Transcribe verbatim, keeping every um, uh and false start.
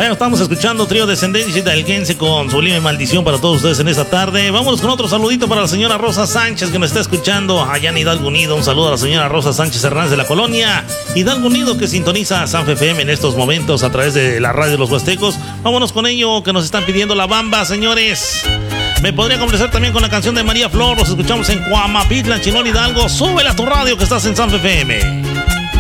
Allá estamos escuchando Trío Descendencia Hidalguense con Sublime Maldición para todos ustedes en esta tarde. Vámonos con otro saludito para la señora Rosa Sánchez que nos está escuchando allá en Hidalgo Unido. Un saludo a la señora Rosa Sánchez Hernández de la colonia Hidalgo Unido que sintoniza San F M en estos momentos a través de la radio de los Huastecos. Vámonos con ello que nos están pidiendo La Bamba, señores. Me podría complacer también con la canción de María Flor. Los escuchamos en Coamapitla, Chinol, Hidalgo. Súbela a tu radio que estás en San F M.